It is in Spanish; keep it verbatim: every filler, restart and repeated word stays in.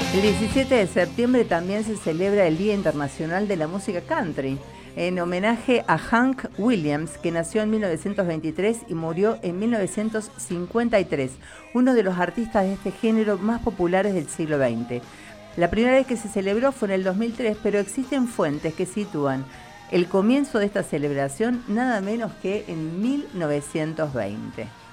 El diecisiete de septiembre también se celebra el Día Internacional de la Música Country, en homenaje a Hank Williams, que nació en mil novecientos veintitrés y murió en mil novecientos cincuenta y tres, uno de los artistas de este género más populares del siglo veinte. La primera vez que se celebró fue en el dos mil tres, pero existen fuentes que sitúan el comienzo de esta celebración nada menos que en mil novecientos veinte.